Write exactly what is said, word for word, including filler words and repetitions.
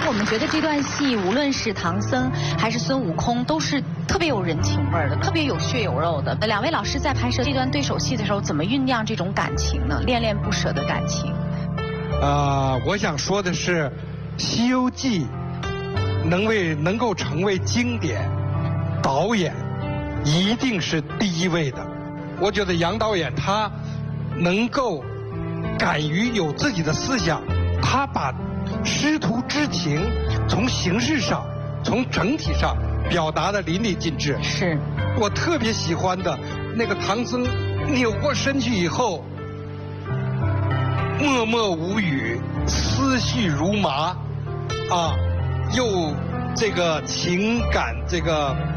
我们觉得这段戏，无论是唐僧还是孙悟空，都是特别有人情味儿的，特别有血有肉的。两位老师在拍摄这段对手戏的时候，怎么酝酿这种感情呢？恋恋不舍的感情。 啊、呃，我想说的是，《西游记》能为能够成为经典，导演一定是第一位的。我觉得杨导演他能够敢于有自己的思想，他把师徒之情从形式上、从整体上表达的淋漓尽致。 是我特别喜欢的那个唐僧扭过身去以后，默默无语，思绪如麻，啊，又这个情感这个。